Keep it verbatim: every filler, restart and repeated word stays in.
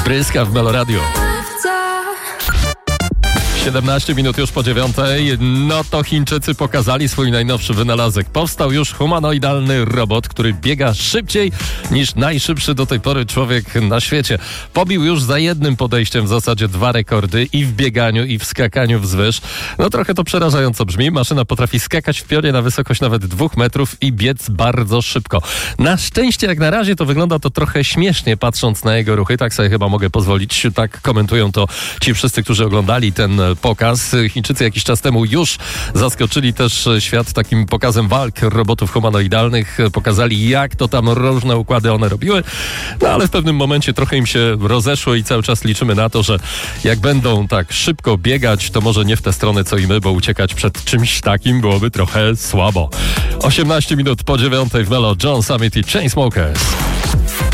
Bryska w Meloradio. siedemnaście minut już po dziewiątej. No to Chińczycy pokazali swój najnowszy wynalazek. Powstał już humanoidalny robot, który biega szybciej niż najszybszy do tej pory człowiek na świecie. Pobił już za jednym podejściem w zasadzie dwa rekordy i w bieganiu, i w skakaniu wzwyż. No trochę to przerażająco brzmi. Maszyna potrafi skakać w pionie na wysokość nawet dwóch metrów i biec bardzo szybko. Na szczęście jak na razie to wygląda to trochę śmiesznie, patrząc na jego ruchy. Tak sobie chyba mogę pozwolić. Tak komentują to ci wszyscy, którzy oglądali ten pokaz. Chińczycy jakiś czas temu już zaskoczyli też świat takim pokazem walk robotów humanoidalnych. Pokazali, jak to tam różne układy one robiły. No ale w pewnym momencie trochę im się rozeszło i cały czas liczymy na to, że jak będą tak szybko biegać, to może nie w tę stronę co i my, bo uciekać przed czymś takim byłoby trochę słabo. osiemnaście minut po dziewiątej w Melo, John Summit i Chainsmokers.